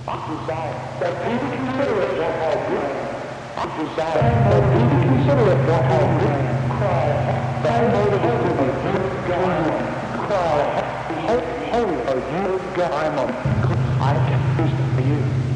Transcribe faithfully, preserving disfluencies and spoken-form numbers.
desire that people consider it what I do. Desire that people consider it what I do. Cry, thy motive is to be you, God. Cry, holy are you, God. I'm a, I can do for you.